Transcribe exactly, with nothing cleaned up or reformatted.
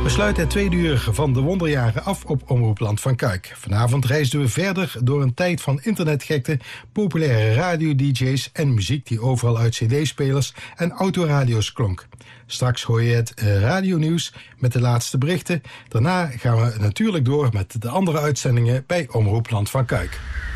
We sluiten het tweede uur van de wonderjaren af op Omroep Land van Kuik. Vanavond reisden we verder door een tijd van internetgekte, populaire radio-d j's en muziek die overal uit cd-spelers en autoradio's klonk. Straks hoor je het radionieuws met de laatste berichten. Daarna gaan we natuurlijk door met de andere uitzendingen bij Omroep Land van Kuik.